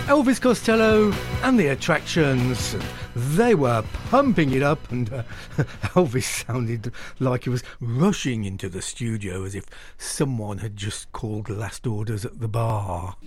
Elvis Costello and the Attractions. They were pumping it up, and Elvis sounded like he was rushing into the studio as if someone had just called last orders at the bar.